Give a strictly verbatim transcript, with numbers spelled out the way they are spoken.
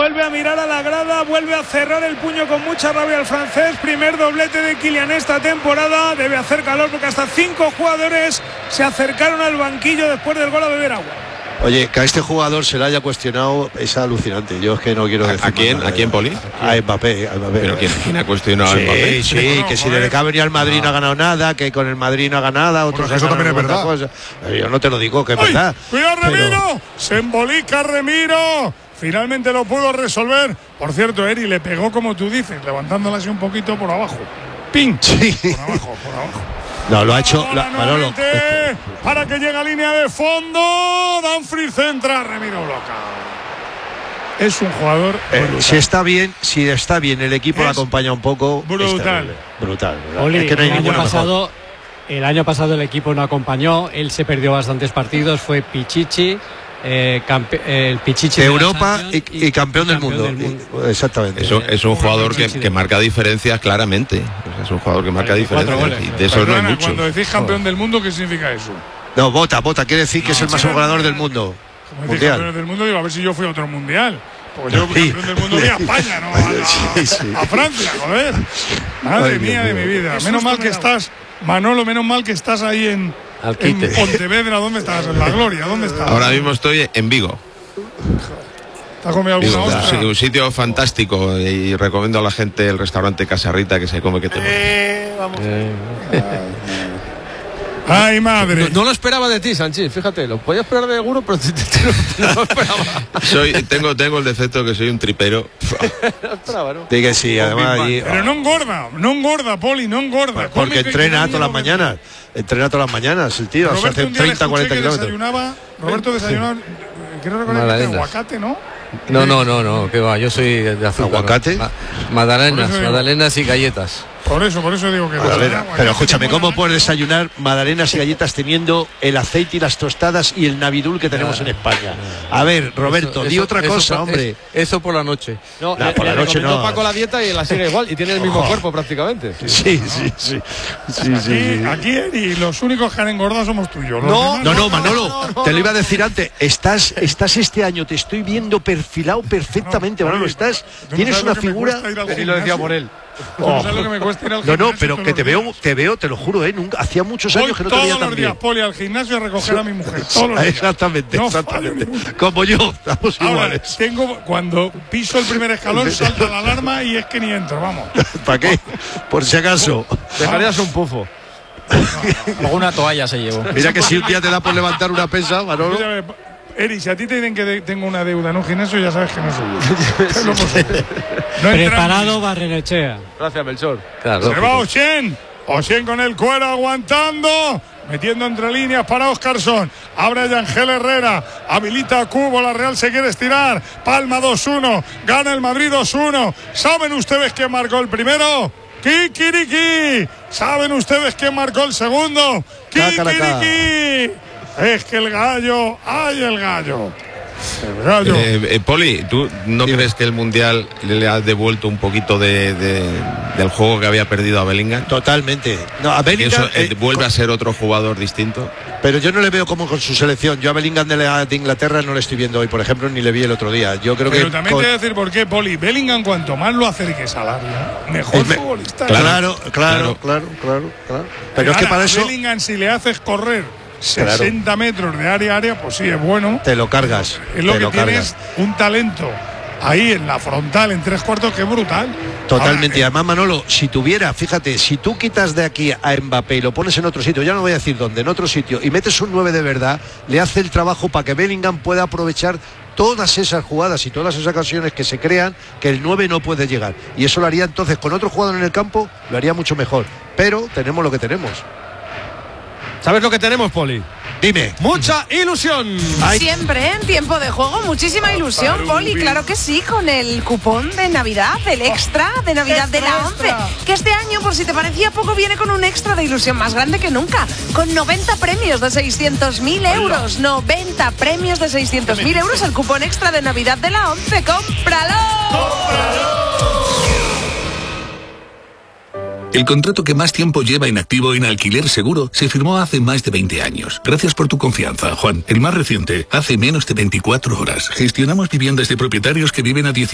vuelve a mirar a la grada, vuelve a cerrar el puño con mucha rabia el francés. Primer doblete de Kylian esta temporada. Debe hacer calor porque hasta cinco jugadores se acercaron al banquillo después del gol a beber agua. Oye, que a este jugador se le haya cuestionado es alucinante. Yo es que no quiero decir. ¿A quién? Nada. ¿A quién, Poli? A Mbappé, a Mbappé. ¿Pero quién, quién ha cuestionado sí, a Mbappé? Sí, sí, no, que si desde que ha venido al Madrid no. no ha ganado nada, que con el Madrid no ha ganado nada, otros bueno, eso también es verdad. Cosa. Yo no te lo digo, que es verdad. ¡Cuidado, Remiro! Pero... Se embolica Remiro. Finalmente lo pudo resolver. Por cierto, Eri le pegó como tú dices, levantándola así un poquito por abajo. ¡Ping! Sí. Por abajo, por abajo. No, lo ha hecho la, Manolo. Para que llegue a línea de fondo. Dumfries centra, Remiro bloca. Es un jugador eh, si está bien, si está bien, el equipo lo acompaña un poco. Brutal. Brutal. Oli, es que no hay el, año pasado, mejor. el año pasado el equipo no acompañó. Él se perdió bastantes partidos. Fue Pichichi. Eh, campe, eh, el Pichichi de Europa y, y, y campeón, del, campeón mundo. del mundo. Exactamente. Eso, es un jugador que, que marca diferencias claramente. Es un jugador que marca diferencias. Y de eso no hay mucho. Cuando decís campeón del mundo, ¿qué significa eso? No, Bota, Bota, quiere decir que no, es el máximo ganador del mundo. Como decís campeón del mundo, digo, a ver si yo fui a otro mundial. Porque yo sí. campeón del mundo fui a España, no a, la, sí, sí. a Francia, joder. Madre Ay, mía de mi vida. Menos mal que estás, Manolo, menos mal que estás ahí en, en Pontevedra. ¿Dónde estás? En La Gloria, ¿dónde estás? Ahora mismo estoy en Vigo. ¿Te has comido alguna Vigo, ostra? Un sitio fantástico y recomiendo a la gente el restaurante Casarrita, que se come que te eh, vamos. Eh. Ay, madre. No, no lo esperaba de ti, Sanchís, fíjate, lo podía esperar de Guro, pero te, te, te, no, no lo esperaba. Soy, tengo, tengo el defecto que soy un tripero. No esperaba, ¿no? Diga sí, además allí, pero no engorda, no engorda, Poli, no engorda. Pues porque Come entrena todas las mañanas, entrena todas las mañanas el tío, Roberto, se hace treinta, cuarenta kilómetros. Desayunaba, Roberto desayunaba, quiero recordar que aguacate, ¿no? No, no, no, no, que va, yo soy de azúcar. ¿Aguacate? Ma magdalenas, magdalenas y galletas. Por eso, por eso digo que... Pero, ver, pero escúchame, ¿cómo puedes desayunar magdalenas y galletas teniendo el aceite y las tostadas y el navidul que tenemos en España? A ver, Roberto, eso, di eso, otra eso, cosa, eso, hombre. Eso por la noche. No, no por la noche no. Paco la dieta y la sigue igual y tiene el mismo oh. cuerpo prácticamente. Sí, sí, sí. sí, sí, aquí, sí. aquí y los únicos que han engordado somos tú y yo. No, no, no, Manolo, no, no, te lo iba a decir antes. Estás, estás este año, te estoy viendo perfilado perfectamente, no, Manolo. Estás, tienes una figura. Sí, lo decía por él. Oh. ¿Sabes lo que me cuesta ir al no, no, pero que te veo, te veo, te lo juro, ¿eh? Nunca, hacía muchos años Voy que no te veía tan todos los días, bien. Poli, al gimnasio a recoger a mi mujer. Todos los días. Exactamente, no exactamente. Como yo, estamos Ahora, iguales. Tengo, cuando piso el primer escalón, salta la alarma y es que ni entro, vamos. ¿Para qué? Por si acaso. Dejarías un pufo. No, una toalla se llevó. Mira que si un día te da por levantar una pesa, Manolo. Eri, si a ti te dicen que de, tengo una deuda en un gimnasio, ya sabes que no soy yo. No Preparado Barrenechea. Gracias, Melchor. Claro, se va Oshén. Oshén con el cuero aguantando. Metiendo entre líneas para Óscarson. Abre Yangel Herrera. Habilita a Cubo. La Real se quiere estirar. Palma dos uno. Gana el Madrid dos uno. ¿Saben ustedes quién marcó el primero? Kikiriki. ¿Saben ustedes quién marcó el segundo? Kikiriki. Es que el gallo, ¡ay el gallo! El gallo. Eh, eh, Poli, ¿tú no Dime. crees que el Mundial le ha devuelto un poquito de, de, del juego que había perdido a Bellingham? Totalmente. No, a Bellingham eso, eh, ¿Vuelve con... a ser otro jugador distinto? Pero yo no le veo como con su selección. Yo a Bellingham de, la, de Inglaterra no le estoy viendo hoy, por ejemplo, ni le vi el otro día. Yo creo Pero que también con... te voy a decir por qué, Poli. Bellingham, cuanto más lo acerques al área, mejor me... futbolista. Claro, claro, claro, claro, claro, claro. Pero es que para eso Bellingham, si le haces correr sesenta claro. metros de área a área, pues sí, es bueno. Te lo cargas. Es lo te que lo tienes, cargas. Un talento ahí en la frontal, en tres cuartos, que es brutal. Totalmente. Ahora, y además, Manolo, si tuviera, fíjate, si tú quitas de aquí a Mbappé y lo pones en otro sitio, ya no voy a decir dónde, en otro sitio, y metes un nueve de verdad, le hace el trabajo para que Bellingham pueda aprovechar todas esas jugadas y todas esas ocasiones que se crean que el nueve no puede llegar. Y eso lo haría entonces con otro jugador en el campo, lo haría mucho mejor. Pero tenemos lo que tenemos. ¿Sabes lo que tenemos, Poli? Dime. Mucha ilusión. Ay. Siempre en tiempo de juego, muchísima ilusión, Poli. Claro que sí, con el cupón de Navidad, el extra de Navidad de la once. Que este año, por si te parecía poco, viene con un extra de ilusión más grande que nunca. Con noventa premios de seiscientos mil euros. noventa premios de seiscientos mil euros. El cupón extra de Navidad de la once. ¡Cómpralo! ¡Cómpralo! El contrato que más tiempo lleva inactivo en Alquiler Seguro se firmó hace más de veinte años. Gracias por tu confianza, Juan. El más reciente, hace menos de veinticuatro horas. Gestionamos viviendas de propietarios que viven a diez